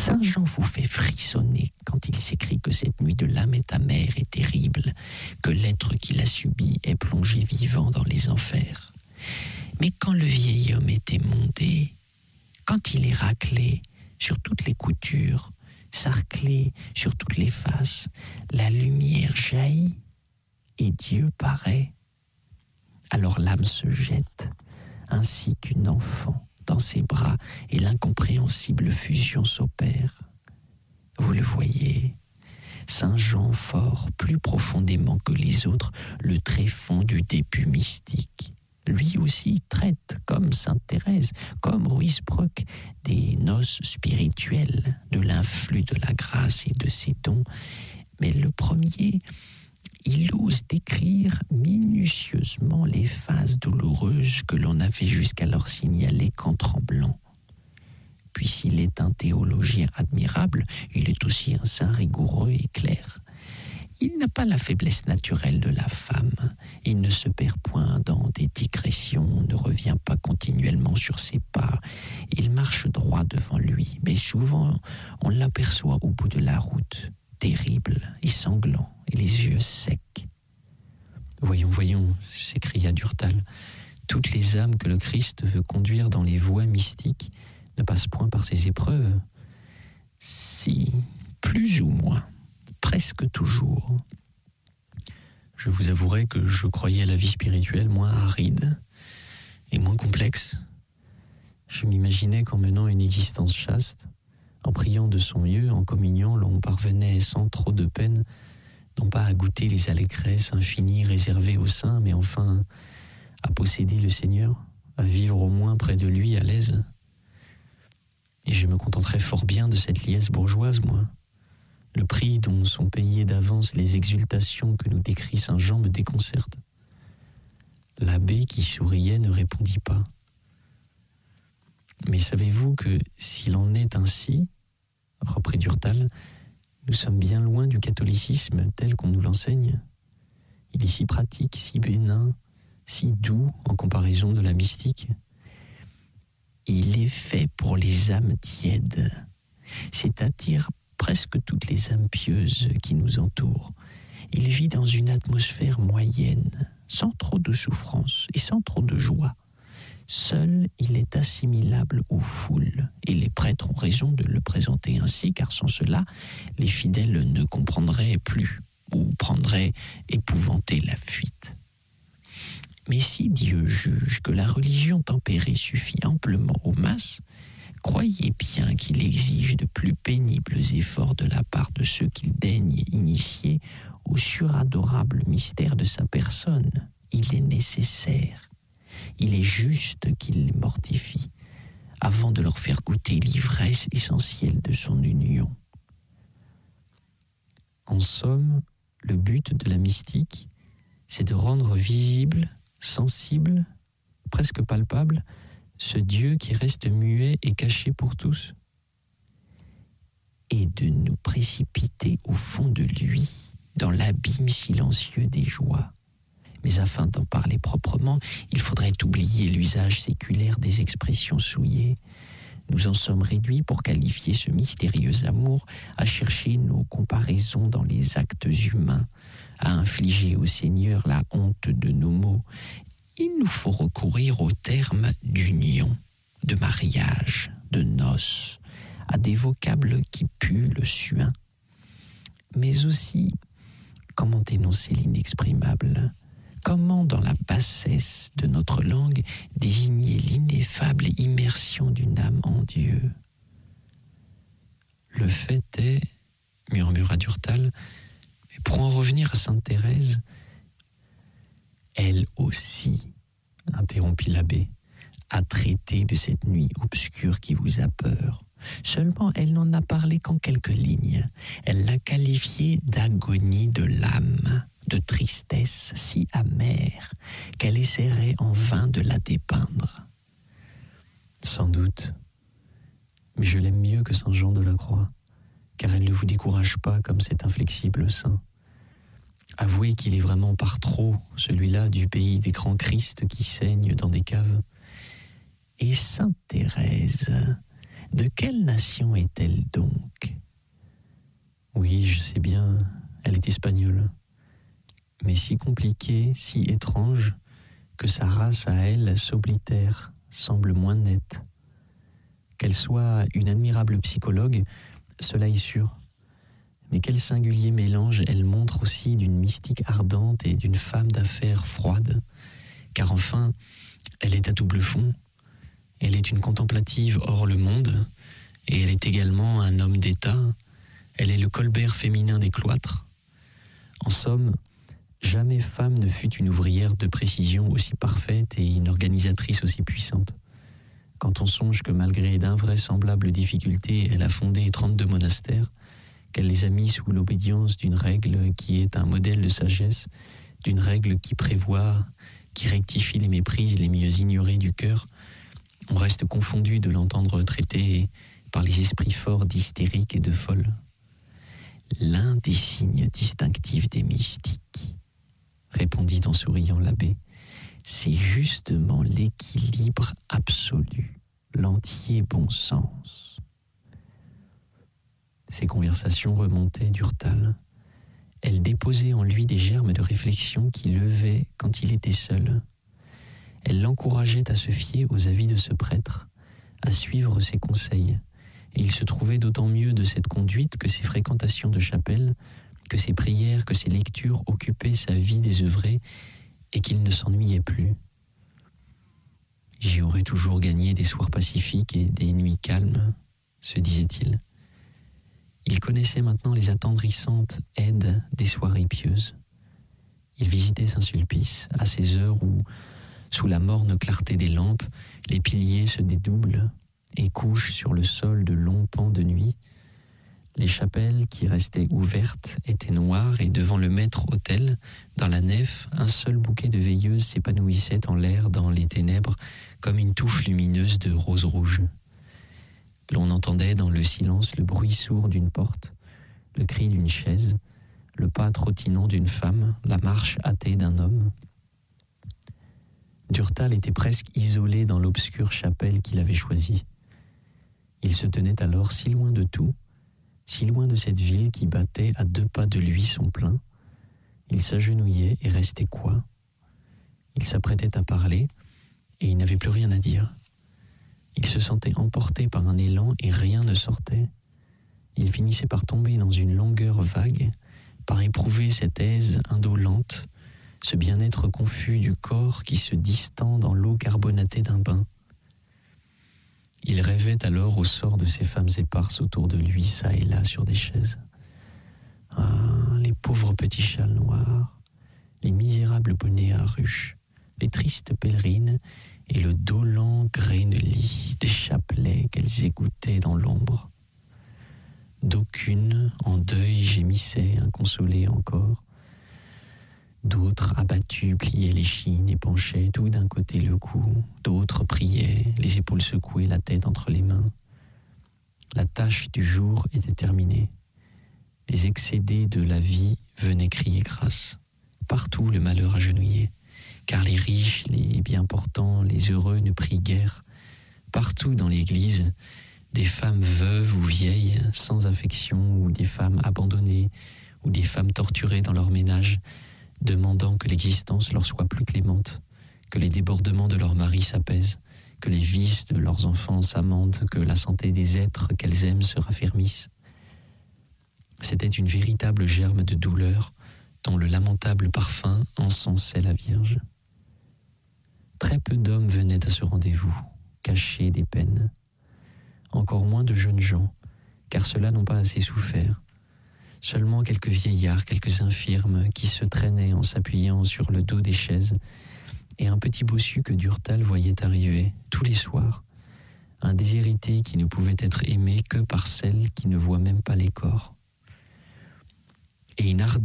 Saint Jean vous fait frissonner quand il s'écrie que cette nuit de l'âme est amère et terrible, que l'être qui l'a subie est plongé vivant dans les enfers. Mais quand le vieil homme est émondé, quand il est raclé sur toutes les coutures, sarclé sur toutes les faces, la lumière jaillit et Dieu paraît. Alors l'âme se jette, ainsi qu'une enfant, dans ses bras, et l'incompréhensible fusion s'opère. Vous le voyez, Saint Jean fort, plus profondément que les autres, le tréfonds du début mystique. Lui aussi traite, comme Sainte Thérèse, comme Ruysbroeck, des noces spirituelles, de l'influx de la grâce et de ses dons. Mais le premier, il ose décrire minutieusement les phases douloureuses que l'on avait jusqu'alors signalées qu'en tremblant. Puis s'il est un théologien admirable, il est aussi un saint rigoureux et clair. Il n'a pas la faiblesse naturelle de la femme. Il ne se perd point dans des digressions, ne revient pas continuellement sur ses pas. Il marche droit devant lui, mais souvent on l'aperçoit au bout de la route, terrible et sanglant, et les yeux secs. « Voyons, voyons », s'écria Durtal, « toutes les âmes que le Christ veut conduire dans les voies mystiques ne passent point par ces épreuves. » Si, plus ou moins. Presque toujours. Je vous avouerai que je croyais la vie spirituelle moins aride et moins complexe. Je m'imaginais qu'en menant une existence chaste, en priant de son mieux, en communion, l'on parvenait sans trop de peine, non pas à goûter les allégresses infinies réservées aux saints, mais enfin à posséder le Seigneur, à vivre au moins près de lui à l'aise. Et je me contenterais fort bien de cette liesse bourgeoise, moi. Le prix dont sont payées d'avance les exultations que nous décrit Saint Jean me déconcerte. L'abbé qui souriait ne répondit pas. Mais savez-vous que s'il en est ainsi, reprit Durtal, nous sommes bien loin du catholicisme tel qu'on nous l'enseigne. Il est si pratique, si bénin, si doux en comparaison de la mystique. Il est fait pour les âmes tièdes, c'est-à-dire presque toutes les âmes pieuses qui nous entourent. Il vit dans une atmosphère moyenne, sans trop de souffrance et sans trop de joie. Seul, il est assimilable aux foules, et les prêtres ont raison de le présenter ainsi, car sans cela, les fidèles ne comprendraient plus, ou prendraient épouvantés la fuite. Mais si Dieu juge que la religion tempérée suffit amplement aux masses, croyez bien qu'il exige de plus pénibles efforts de la part de ceux qu'il daigne initier au suradorable mystère de sa personne. Il est nécessaire, il est juste qu'il les mortifie, avant de leur faire goûter l'ivresse essentielle de son union. En somme, le but de la mystique, c'est de rendre visible, sensible, presque palpable, ce Dieu qui reste muet et caché pour tous, et de nous précipiter au fond de lui, dans l'abîme silencieux des joies. Mais afin d'en parler proprement, il faudrait oublier l'usage séculaire des expressions souillées. Nous en sommes réduits, pour qualifier ce mystérieux amour, à chercher nos comparaisons dans les actes humains, à infliger au Seigneur la honte de nos mots. Il nous faut recourir aux termes d'union, de mariage, de noces, à des vocables qui puent le suin. Mais aussi, comment dénoncer l'inexprimable ? Comment, dans la bassesse de notre langue, désigner l'ineffable immersion d'une âme en Dieu ? Le fait est, murmura Durtal, mais pour en revenir à Sainte Thérèse, elle aussi, interrompit l'abbé, a traité de cette nuit obscure qui vous a peur. Seulement, elle n'en a parlé qu'en quelques lignes. Elle l'a qualifiée d'agonie de l'âme, de tristesse si amère qu'elle essaierait en vain de la dépeindre. Sans doute, mais je l'aime mieux que Saint Jean de la Croix, car elle ne vous décourage pas comme cet inflexible saint. Avouez qu'il est vraiment par trop, celui-là du pays des grands Christ qui saignent dans des caves. Et Sainte Thérèse, De quelle nation est-elle donc ? Oui, je sais bien, elle est espagnole. Mais si compliquée, si étrange, que sa race à elle s'oblitère, semble moins nette. Qu'elle soit une admirable psychologue, cela est sûr. Mais quel singulier mélange elle montre aussi d'une mystique ardente et d'une femme d'affaires froide, car enfin, elle est à double fond. Elle est une contemplative hors le monde, et elle est également un homme d'État. Elle est le Colbert féminin des cloîtres. En somme, jamais femme ne fut une ouvrière de précision aussi parfaite et une organisatrice aussi puissante. Quand on songe que malgré d'invraisemblables difficultés, elle a fondé 32 monastères, qu'elle les a mis sous l'obédience d'une règle qui est un modèle de sagesse, d'une règle qui prévoit, qui rectifie les méprises les mieux ignorées du cœur, on reste confondu de l'entendre traiter par les esprits forts d'hystérique et de folle. L'un des signes distinctifs des mystiques, répondit en souriant l'abbé, c'est justement l'équilibre absolu, l'entier bon sens. Ces conversations remontaient d'Urtal. Elles déposaient en lui des germes de réflexion qui levaient quand il était seul. Elles l'encourageaient à se fier aux avis de ce prêtre, à suivre ses conseils, et il se trouvait d'autant mieux de cette conduite que ses fréquentations de chapelle, que ses prières, que ses lectures occupaient sa vie désœuvrée et qu'il ne s'ennuyait plus. J'y aurais toujours gagné des soirs pacifiques et des nuits calmes, se disait-il. Il connaissait maintenant les attendrissantes aides des soirées pieuses. Il visitait Saint-Sulpice à ces heures où, sous la morne clarté des lampes, les piliers se dédoublent et couchent sur le sol de longs pans de nuit. Les chapelles qui restaient ouvertes étaient noires et devant le maître-autel, dans la nef, un seul bouquet de veilleuses s'épanouissait en l'air dans les ténèbres comme une touffe lumineuse de rose rouge. L'on entendait dans le silence le bruit sourd d'une porte, le cri d'une chaise, le pas trottinant d'une femme, la marche hâtée d'un homme. Durtal était presque isolé dans l'obscure chapelle qu'il avait choisie. Il se tenait alors si loin de tout, si loin de cette ville qui battait à 2 pas de lui son plein. Il s'agenouillait et restait coi. Il s'apprêtait à parler et il n'avait plus rien à dire. Il se sentait emporté par un élan et rien ne sortait. Il finissait par tomber dans une langueur vague, par éprouver cette aise indolente, ce bien-être confus du corps qui se distend dans l'eau carbonatée d'un bain. Il rêvait alors au sort de ces femmes éparses autour de lui, çà et là, sur des chaises. Ah, les pauvres petits châles noirs, les misérables bonnets à ruches, les tristes pèlerines et le dolent grêne-lit des chapelets qu'elles égoutaient dans l'ombre. D'aucunes, en deuil, gémissaient, inconsolées encore. D'autres, abattus, pliaient l'échine et penchaient tout d'un côté le cou. D'autres priaient, les épaules secouées, la tête entre les mains. La tâche du jour était terminée. Les excédés de la vie venaient crier grâce. Partout le malheur agenouillé, car les riches, les bien portants, les heureux ne prient guère. Partout dans l'église, des femmes veuves ou vieilles, sans affection, ou des femmes abandonnées, ou des femmes torturées dans leur ménage, demandant que l'existence leur soit plus clémente, que les débordements de leurs maris s'apaisent, que les vices de leurs enfants s'amendent, que la santé des êtres qu'elles aiment se raffermisse. C'était une véritable germe de douleur dont le lamentable parfum encensait la Vierge. Très peu d'hommes venaient à ce rendez-vous, cachés des peines. Encore moins de jeunes gens, car ceux-là n'ont pas assez souffert. Seulement quelques vieillards, quelques infirmes qui se traînaient en s'appuyant sur le dos des chaises, et un petit bossu que Durtal voyait arriver tous les soirs, un déshérité qui ne pouvait être aimé que par celles qui ne voient même pas les corps. Et une ardente